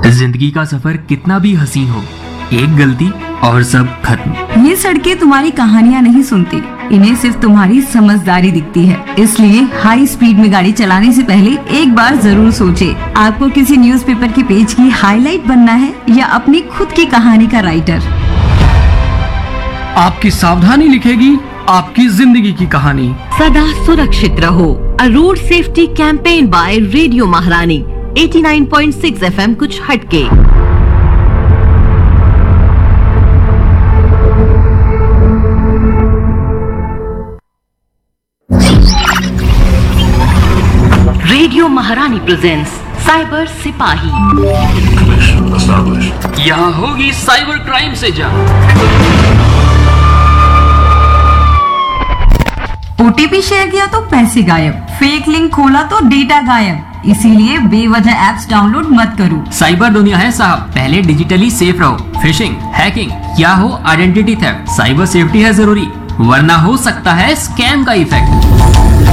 जिंदगी का सफर कितना भी हसीन हो, एक गलती और सब खत्म। ये सड़कें तुम्हारी कहानियाँ नहीं सुनती, इन्हें सिर्फ तुम्हारी समझदारी दिखती है। इसलिए हाई स्पीड में गाड़ी चलाने से पहले एक बार जरूर सोचे। आपको किसी न्यूज़पेपर के पेज की हाईलाइट बनना है या अपनी खुद की कहानी का राइटर। आपकी सावधानी लिखेगी आपकी जिंदगी की कहानी। सदा सुरक्षित रहो। अ road safety campaign bye radio महारानी 89.6 FM कुछ हटके। रेडियो महारानी प्रेजेंट्स साइबर सिपाही। यहाँ होगी साइबर क्राइम से जंग। ओटीपी शेयर किया तो पैसे गायब, फेक लिंक खोला तो डेटा गायब। इसीलिए बेवजह ऐप्स डाउनलोड मत करो। साइबर दुनिया है साहब, पहले डिजिटली सेफ रहो। फिशिंग, हैकिंग या हो आइडेंटिटी थेफ्ट, साइबर सेफ्टी है जरूरी, वरना हो सकता है स्कैम का इफेक्ट।